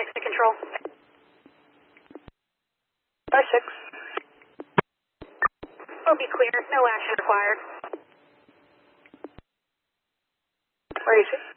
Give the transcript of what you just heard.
6 to control. 5-6. Will be clear. No action required. Where is it?